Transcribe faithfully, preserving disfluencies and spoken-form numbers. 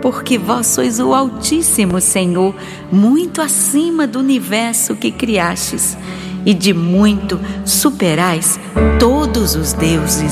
porque vós sois o Altíssimo Senhor, muito acima do universo que criastes, e de muito superais todos os deuses.